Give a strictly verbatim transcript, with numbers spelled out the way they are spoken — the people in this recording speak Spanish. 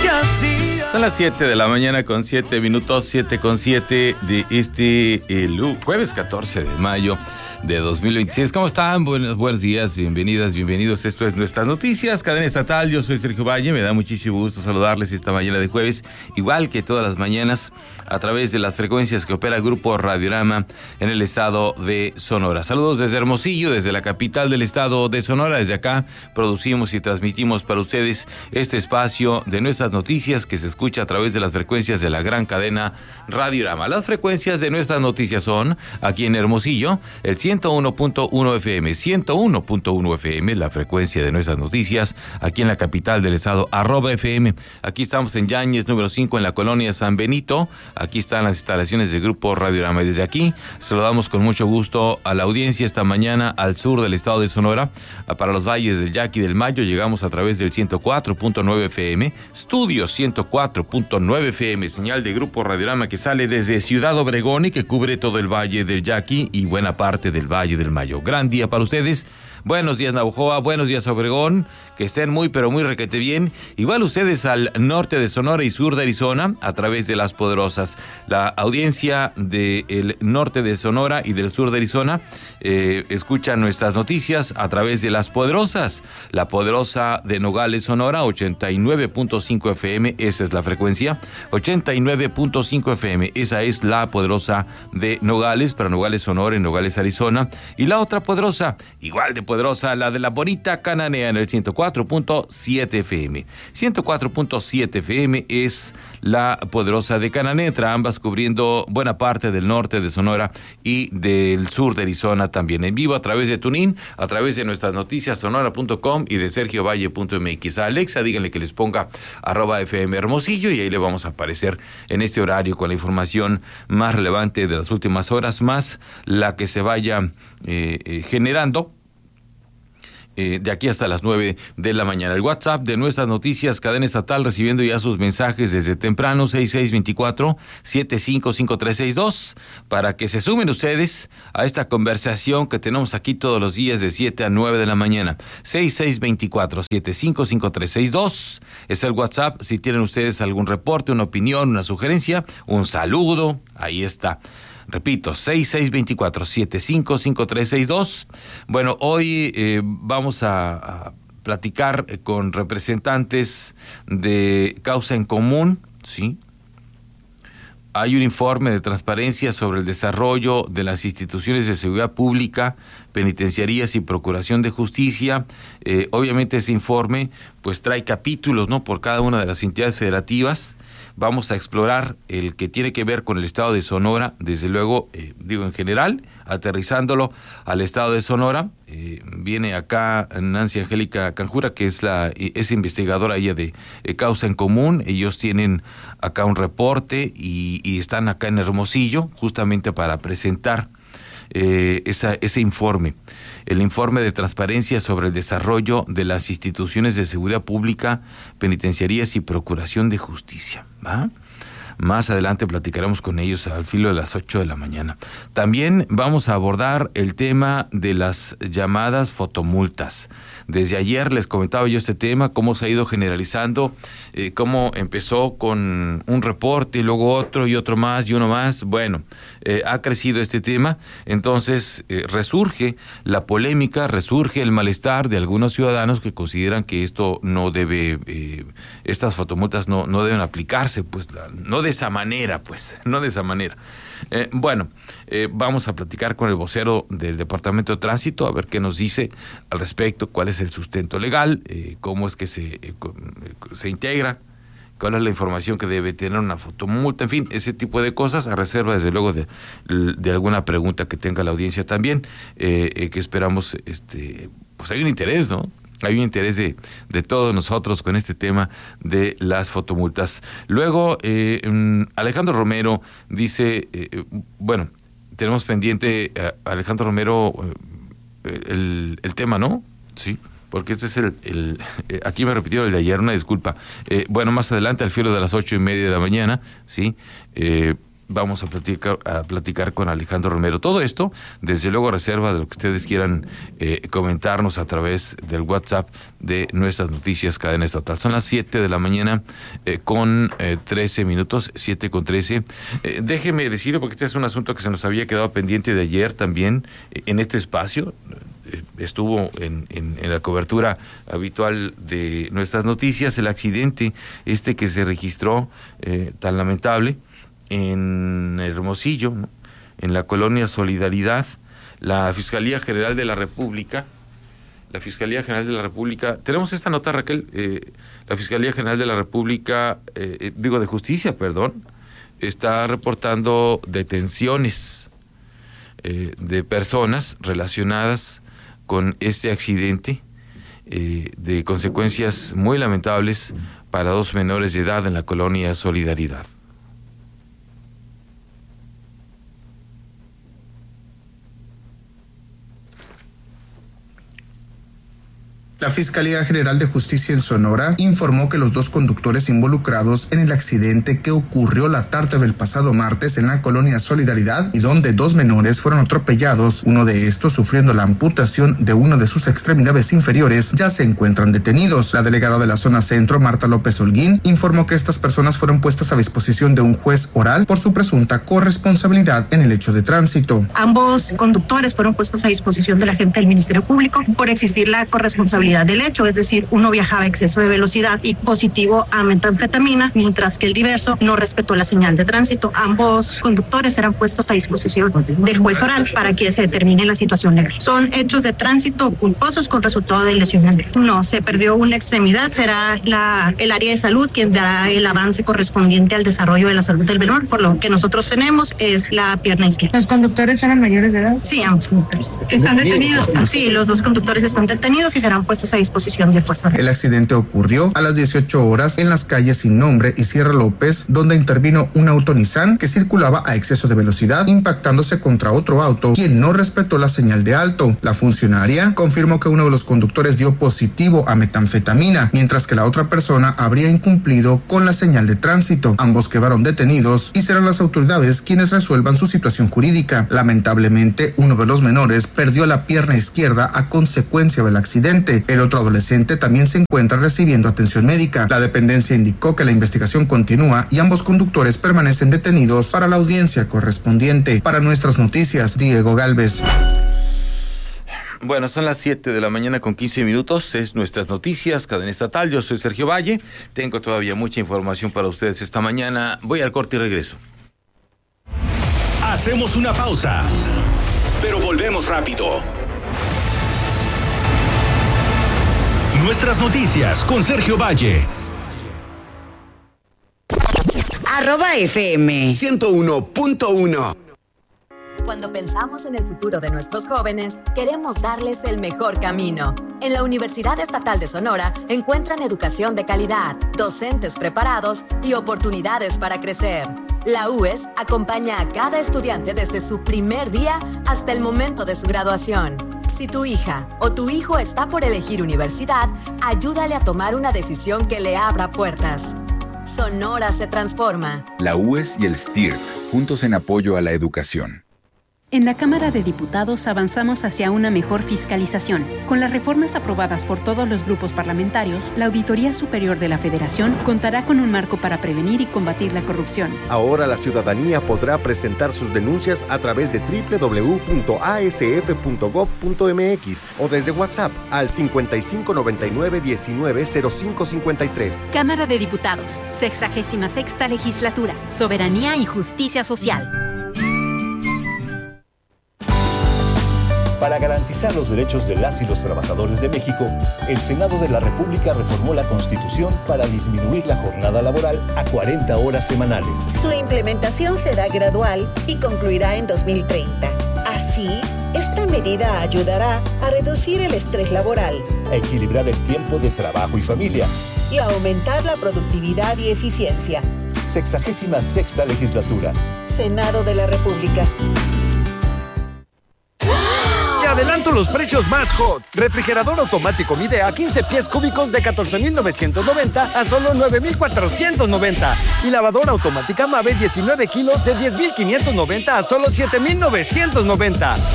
que hacía. Son las siete de la mañana con siete minutos, siete con siete de este el jueves catorce de mayo de dos mil veintiséis. ¿Cómo están? Buenos, buenos días, bienvenidas, bienvenidos. Esto es Nuestras Noticias, cadena estatal. Yo soy Sergio Valle, me da muchísimo gusto saludarles esta mañana de jueves, igual que todas las mañanas, a través de las frecuencias que opera Grupo Radiorama en el estado de Sonora. Saludos desde Hermosillo, desde la capital del estado de Sonora. Desde acá producimos y transmitimos para ustedes este espacio de Nuestras Noticias que se escucha a través de las frecuencias de la gran cadena Radiorama. Las frecuencias de Nuestras Noticias son, aquí en Hermosillo, el ciento uno punto uno F M, ciento uno punto uno F M, la frecuencia de Nuestras Noticias, aquí en la capital del estado, arroba F M. Aquí estamos en Yáñez, número cinco, en la colonia San Benito. Aquí están las instalaciones del Grupo Radiorama. Y desde aquí saludamos con mucho gusto a la audiencia esta mañana al sur del estado de Sonora, para los valles del Yaqui y del Mayo. Llegamos a través del ciento cuatro punto nueve F M, estudios ciento cuatro punto nueve F M, señal de Grupo Radiorama que sale desde Ciudad Obregón y que cubre todo el valle del Yaqui y buena parte del Valle del Mayo. Gran día para ustedes. Buenos días, Navojoa. Buenos días, Obregón. Que estén muy, pero muy requete bien. Igual ustedes al norte de Sonora y sur de Arizona, a través de Las Poderosas. La audiencia del norte de Sonora y del sur de Arizona eh, escucha nuestras noticias a través de Las Poderosas. La Poderosa de Nogales, Sonora, ochenta y nueve punto cinco F M. Esa es la frecuencia. ochenta y nueve punto cinco F M. Esa es la Poderosa de Nogales, para Nogales, Sonora y Nogales, Arizona. Y la otra poderosa, igual de poderosa, la de la bonita Cananea, en el ciento cuatro punto siete F M. ciento cuatro punto siete F M es la poderosa de Cananetra, ambas cubriendo buena parte del norte de Sonora y del sur de Arizona también. En vivo a través de TuneIn, a través de nuestras noticias sonora punto com y de sergio valle punto m x. A Alexa, díganle que les ponga arroba F M Hermosillo y ahí le vamos a aparecer en este horario con la información más relevante de las últimas horas, más la que se vaya eh, eh, generando Eh, de aquí hasta las nueve de la mañana. El WhatsApp de Nuestras Noticias, cadena estatal, recibiendo ya sus mensajes desde temprano, seis seis dos cuatro, siete cinco cinco tres seis dos, para que se sumen ustedes a esta conversación que tenemos aquí todos los días de siete a nueve de la mañana. seis seis dos cuatro, siete cinco cinco tres seis dos es el WhatsApp. Si tienen ustedes algún reporte, una opinión, una sugerencia, un saludo, ahí está. Repito, seis seis dos cuatro, siete cinco cinco tres seis dos. Bueno, hoy eh, vamos a, a platicar con representantes de Causa en Común, ¿sí? Hay un informe de transparencia sobre el desarrollo de las instituciones de seguridad pública, penitenciarías y procuración de justicia. Eh, obviamente ese informe pues trae capítulos, ¿no?, por cada una de las entidades federativas. Vamos a explorar el que tiene que ver con el estado de Sonora, desde luego, eh, digo en general, aterrizándolo al estado de Sonora. Eh, viene acá Nancy Angélica Canjura, que es la es investigadora ella de eh, Causa en Común. Ellos tienen acá un reporte y, y están acá en Hermosillo justamente para presentar eh, esa, ese informe. El informe de transparencia sobre el desarrollo de las instituciones de seguridad pública, penitenciarías y procuración de justicia, ¿va? Más adelante platicaremos con ellos al filo de las ocho de la mañana. También vamos a abordar el tema de las llamadas fotomultas. Desde ayer les comentaba yo este tema, cómo se ha ido generalizando, eh, cómo empezó con un reporte y luego otro y otro más y uno más. Bueno, eh, ha crecido este tema, entonces eh, resurge la polémica, resurge el malestar de algunos ciudadanos que consideran que esto no debe, eh, estas fotomultas no, no deben aplicarse, pues la, no de esa manera, pues, no de esa manera. Eh, bueno, eh, vamos a platicar con el vocero del Departamento de Tránsito, a ver qué nos dice al respecto, cuál es el sustento legal, eh, cómo es que se, eh, se integra, cuál es la información que debe tener una fotomulta, en fin, ese tipo de cosas, a reserva desde luego de, de alguna pregunta que tenga la audiencia también, eh, eh, que esperamos, este, pues hay un interés, ¿no? Hay un interés de, de todos nosotros con este tema de las fotomultas. Luego, eh, Alejandro Romero dice, eh, bueno, tenemos pendiente a Alejandro Romero eh, el, el tema, ¿no? Sí, porque este es el, el eh, aquí me repitieron el de ayer, una disculpa. Eh, bueno, más adelante, al filo de las ocho y media de la mañana, sí, eh, vamos a platicar, a platicar con Alejandro Romero. Todo esto, desde luego, a reserva de lo que ustedes quieran eh, comentarnos a través del WhatsApp de Nuestras Noticias Cadena Estatal. Son las siete de la mañana eh, con eh, trece minutos, siete con trece. Eh, déjeme decirlo, porque este es un asunto que se nos había quedado pendiente de ayer también eh, en este espacio. Eh, estuvo en, en, en la cobertura habitual de Nuestras Noticias el accidente este que se registró eh, tan lamentable en Hermosillo, ¿no?, en la colonia Solidaridad. La Fiscalía General de la República, la Fiscalía General de la República, tenemos esta nota, Raquel, eh, la Fiscalía General de la República, eh, digo de Justicia, perdón, está reportando detenciones eh, de personas relacionadas con este accidente eh, de consecuencias muy lamentables para dos menores de edad en la colonia Solidaridad. La Fiscalía General de Justicia en Sonora informó que los dos conductores involucrados en el accidente que ocurrió la tarde del pasado martes en la colonia Solidaridad y donde dos menores fueron atropellados, uno de estos sufriendo la amputación de una de sus extremidades inferiores, ya se encuentran detenidos. La delegada de la zona centro, Marta López Holguín, informó que estas personas fueron puestas a disposición de un juez oral por su presunta corresponsabilidad en el hecho de tránsito. Ambos conductores fueron puestos a disposición del agente del Ministerio Público por existir la corresponsabilidad del hecho, es decir, uno viajaba a exceso de velocidad y positivo a metanfetamina, mientras que el diverso no respetó la señal de tránsito. Ambos conductores serán puestos a disposición del juez oral para que se determine la situación legal. Son hechos de tránsito culposos con resultado de lesiones graves. No, se perdió una extremidad, será la, el área de salud quien dará el avance correspondiente al desarrollo de la salud del menor, por lo que nosotros tenemos es la pierna izquierda. ¿Los conductores eran mayores de edad? Sí, ambos conductores. ¿Están detenidos? Sí, los dos conductores están detenidos y serán puestos a disposición de fuerza. El accidente ocurrió a las dieciocho horas en las calles Sin Nombre y Sierra López, donde intervino un auto Nissan que circulaba a exceso de velocidad, impactándose contra otro auto, quien no respetó la señal de alto. La funcionaria confirmó que uno de los conductores dio positivo a metanfetamina, mientras que la otra persona habría incumplido con la señal de tránsito. Ambos quedaron detenidos y serán las autoridades quienes resuelvan su situación jurídica. Lamentablemente, uno de los menores perdió la pierna izquierda a consecuencia del accidente. El otro adolescente también se encuentra recibiendo atención médica. La dependencia indicó que la investigación continúa y ambos conductores permanecen detenidos para la audiencia correspondiente. Para Nuestras Noticias, Diego Galvez. Bueno, son las siete de la mañana con quince minutos, es Nuestras Noticias, Cadena Estatal. Yo soy Sergio Valle, tengo todavía mucha información para ustedes esta mañana. Voy al corte y regreso. Hacemos una pausa, pero volvemos rápido. Nuestras Noticias con Sergio Valle. Arroba F M ciento uno punto uno. Cuando pensamos en el futuro de nuestros jóvenes, queremos darles el mejor camino. En la Universidad Estatal de Sonora encuentran educación de calidad, docentes preparados y oportunidades para crecer. La U E S acompaña a cada estudiante desde su primer día hasta el momento de su graduación. Si tu hija o tu hijo está por elegir universidad, ayúdale a tomar una decisión que le abra puertas. Sonora se transforma. La U E S y el S T I R T, juntos en apoyo a la educación. En la Cámara de Diputados avanzamos hacia una mejor fiscalización. Con las reformas aprobadas por todos los grupos parlamentarios, la Auditoría Superior de la Federación contará con un marco para prevenir y combatir la corrupción. Ahora la ciudadanía podrá presentar sus denuncias a través de doble u doble u doble u punto a s f punto gob punto m x o desde WhatsApp al cincuenta y cinco noventa y nueve diecinueve cero cinco cincuenta y tres. Cámara de Diputados, sexagésima sexta Legislatura, Soberanía y Justicia Social. Para garantizar los derechos de las y los trabajadores de México, el Senado de la República reformó la Constitución para disminuir la jornada laboral a cuarenta horas semanales. Su implementación será gradual y concluirá en dos mil treinta. Así, esta medida ayudará a reducir el estrés laboral, a equilibrar el tiempo de trabajo y familia y a aumentar la productividad y eficiencia. Sexagésima sexta Legislatura. Senado de la República. adelanto los precios más hot. Refrigerador automático Midea quince pies cúbicos de catorce mil novecientos noventa a solo nueve mil cuatrocientos noventa. Y lavadora automática Mave diecinueve kilos de diez mil quinientos noventa a solo siete mil novecientos noventa.